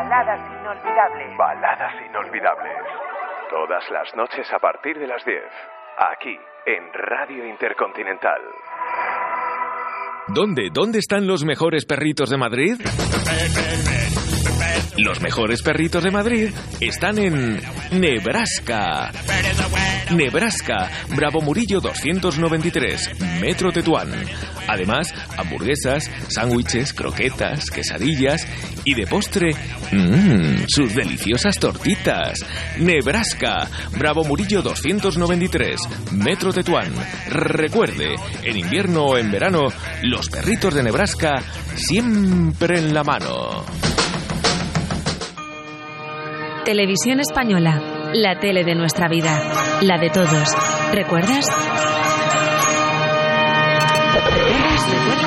Baladas inolvidables. Baladas inolvidables. Todas las noches a partir de las 10. Aquí, en Radio Intercontinental. ¿Dónde están los mejores perritos de Madrid? Los mejores perritos de Madrid están en Nebraska. Nebraska, Bravo Murillo 293, Metro Tetuán. Además, hamburguesas, sándwiches, croquetas, quesadillas y de postre, sus deliciosas tortitas. Nebraska, Bravo Murillo 293, Metro Tetuán. Recuerde, en invierno o en verano, los perritos de Nebraska siempre en la mano. Televisión Española, la tele de nuestra vida, la de todos. ¿Recuerdas? ¿Recuerdas?